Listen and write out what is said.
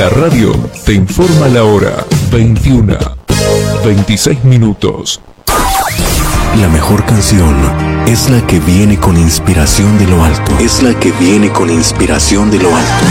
La radio te informa la hora 21:26. La mejor canción es la que viene con inspiración de lo alto. Es la que viene con inspiración de lo alto.